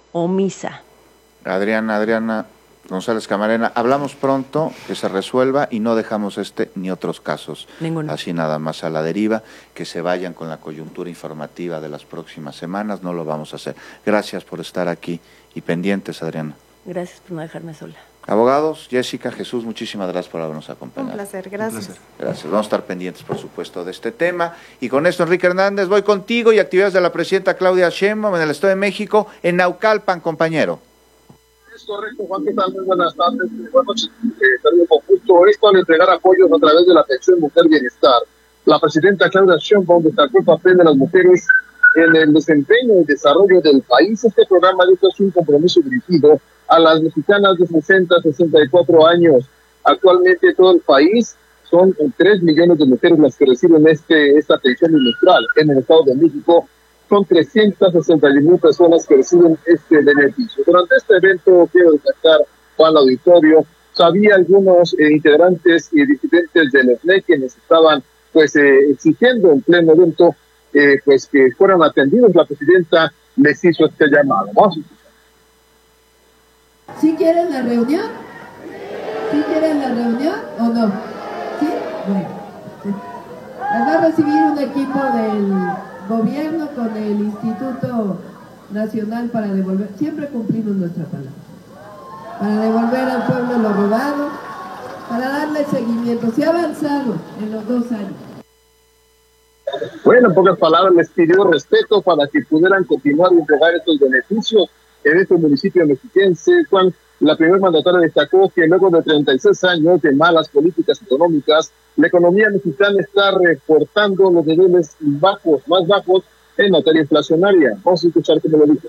omisa. Adriana González Camarena, hablamos pronto, que se resuelva y no dejamos este ni otros casos. Ninguno. Así nada más a la deriva, que se vayan con la coyuntura informativa de las próximas semanas, no lo vamos a hacer. Gracias por estar aquí y pendientes, Adriana. Gracias por no dejarme sola. Abogados, Jessica, Jesús, muchísimas gracias por habernos acompañado. Un placer, gracias. Gracias. Vamos a estar pendientes, por supuesto, de este tema. Y con esto, Enrique Hernández, voy contigo y actividades de la presidenta Claudia Sheinbaum en el Estado de México, en Naucalpan, compañero. Es correcto, Juan, ¿qué tal? Muy buenas tardes, muy buenas noches. También con justo esto al entregar apoyos a través de la pensión Mujer Bienestar. La presidenta Claudia Sheinbaum destacó el papel de las mujeres en el desempeño y desarrollo del país. Este programa de es un compromiso dirigido a las mexicanas de 60 a 64 años. Actualmente todo el país son 3 millones de mujeres las que reciben esta pensión bimestral. En el Estado de México son 361,000 personas que reciben este beneficio. Durante este evento, quiero destacar, Juan, auditorio, había algunos integrantes y disidentes del EFNE quienes estaban exigiendo en pleno evento que fueran atendidos. La presidenta les hizo este llamado. Vamos a escuchar. ¿Sí quieren la reunión? ¿Sí quieren la reunión o no? ¿Sí? Bueno. Las va a recibir un equipo del gobierno con el Instituto Nacional para devolver, siempre cumplimos nuestra palabra, para devolver al pueblo lo robado, para darle seguimiento. Se ha avanzado en los 2 años. Bueno, en pocas palabras, les pidió respeto para que pudieran continuar y entregar estos beneficios en este municipio mexiquense. Juan, la primera mandataria destacó que luego de 36 años de malas políticas económicas, la economía mexicana está reportando los niveles más bajos en materia inflacionaria. Vamos a escuchar cómo lo dijo.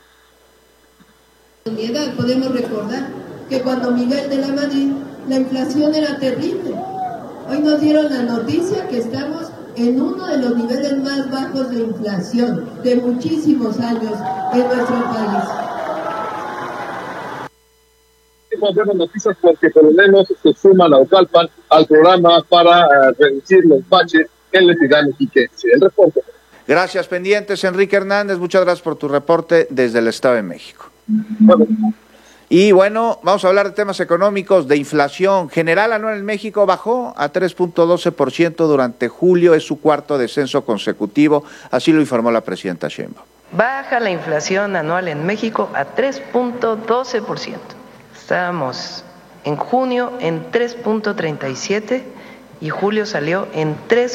Podemos recordar que cuando Miguel de la Madrid, la inflación era terrible. Hoy nos dieron la noticia que estamos en uno de los niveles más bajos de inflación de muchísimos años en nuestro país. Buenas noticias porque por lo menos se suma Naucalpan al programa para reducir los baches en la entidad mexiquense. El reporte. Gracias, pendientes, Enrique Hernández, muchas gracias por tu reporte desde el Estado de México. Bueno. Y bueno, vamos a hablar de temas económicos, de inflación. General anual en México bajó a 3.12% durante julio, es su cuarto descenso consecutivo, así lo informó la presidenta Sheinbaum. Baja la inflación anual en México a 3.12%. Estábamos en junio en 3.37% y julio salió en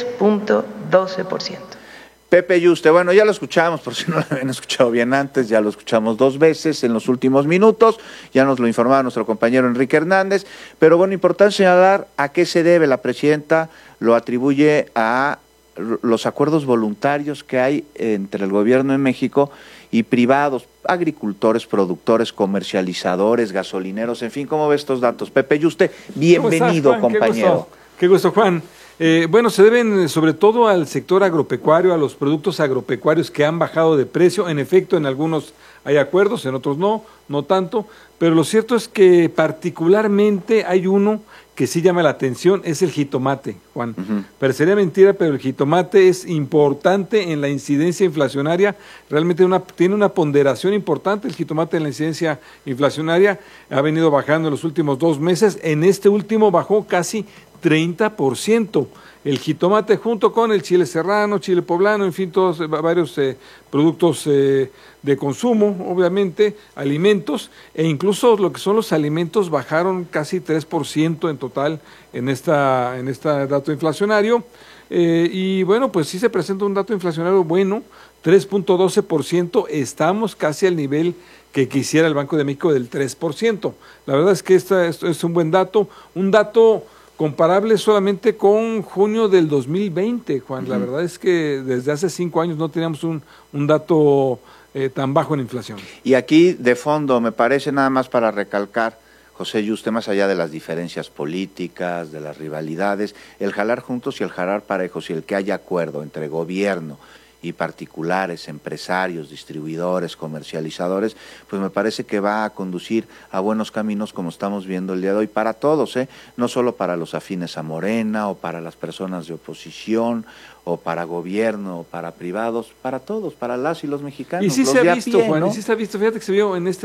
3.12%. Pepe Yuste, bueno, ya lo escuchamos, por si no lo habían escuchado bien antes, ya lo escuchamos 2 veces en los últimos minutos, ya nos lo informaba nuestro compañero Enrique Hernández, pero bueno, importante señalar a qué se debe. La presidenta lo atribuye a los acuerdos voluntarios que hay entre el gobierno de México y privados, agricultores, productores, comercializadores, gasolineros, en fin, ¿cómo ve estos datos? Pepe Yuste, bienvenido, Juan? Compañero. Qué gusto, Juan. Bueno, se deben sobre todo al sector agropecuario, a los productos agropecuarios que han bajado de precio. En efecto, en algunos hay acuerdos, en otros no tanto, pero lo cierto es que particularmente hay uno que sí llama la atención, es el jitomate, Juan. Parecería mentira, pero el jitomate es importante en la incidencia inflacionaria, realmente tiene una ponderación importante el jitomate en la incidencia inflacionaria, ha venido bajando en los últimos 2 meses, en este último bajó casi 30%. El jitomate junto con el chile serrano, chile poblano, en fin, todos varios productos de consumo, obviamente, alimentos, e incluso lo que son los alimentos bajaron casi 3% en total en esta dato inflacionario. Y bueno, pues sí se presenta un dato inflacionario bueno, 3.12%, estamos casi al nivel que quisiera el Banco de México del 3%. La verdad es que esto es un buen dato, un dato comparable solamente con junio del 2020, Juan. La verdad es que desde hace 5 años no teníamos un dato tan bajo en inflación. Y aquí, de fondo, me parece nada más para recalcar, José Yuste, más allá de las diferencias políticas, de las rivalidades, el jalar juntos y el jalar parejos y el que haya acuerdo entre gobierno y particulares, empresarios, distribuidores, comercializadores, pues me parece que va a conducir a buenos caminos como estamos viendo el día de hoy para todos, no solo para los afines a Morena o para las personas de oposición o para gobierno o para privados, para todos, para las y los mexicanos. Y sí los se ha de a visto, pie, Juan, ¿no? y sí se ha visto, fíjate que se vio en